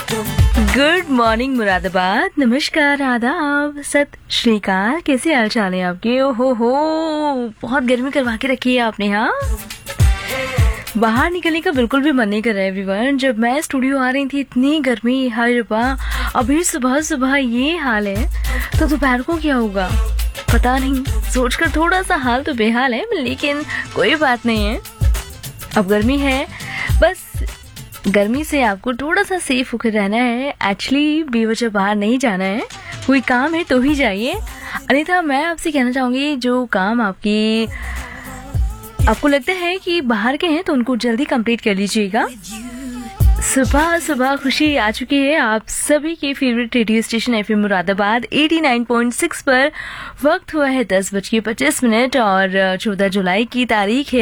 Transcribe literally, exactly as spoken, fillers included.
Good morning Moradabad, नमस्कार, आदाब, सत श्री अकाल। कैसे हाल चाल है आपके? ओ हो हो बहुत गर्मी करवा के रखी है आपने। हाँ, बाहर निकलने का बिल्कुल भी मन नहीं कर रहा है एवरीवन। जब मैं स्टूडियो आ रही थी इतनी गर्मी, हाय रब्बा। अभी सुबह सुबह ये हाल है तो दोपहर को क्या होगा पता नहीं। सोचकर थोड़ा सा हाल तो बेहाल है, लेकिन कोई बात नहीं है। अब गर्मी है, बस गर्मी से आपको थोड़ा सा सेफ होकर रहना है। एक्चुअली बेवजह बाहर नहीं जाना है, कोई काम है तो ही जाइए। अनिता, मैं आपसे कहना चाहूंगी, जो काम आपकी आपको लगता है कि बाहर के हैं तो उनको जल्दी कंप्लीट कर लीजिएगा। सुबह सुबह खुशी आ चुकी है आप सभी के favourite radio station FM Moradabad eighty nine point six पर। वक्त हुआ है दस बज के पच्चीस मिनट और चौदह जुलाई की तारीख है